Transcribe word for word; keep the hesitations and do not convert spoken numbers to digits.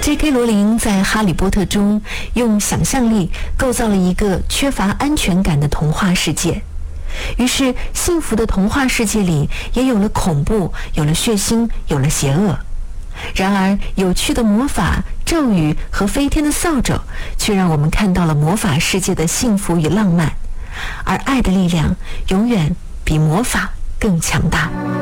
J K 罗琳在《哈利波特》中用想象力构造了一个缺乏安全感的童话世界，于是幸福的童话世界里也有了恐怖，有了血腥，有了邪恶。然而有趣的魔法、咒语和飞天的扫帚却让我们看到了魔法世界的幸福与浪漫，而爱的力量永远比魔法更强大。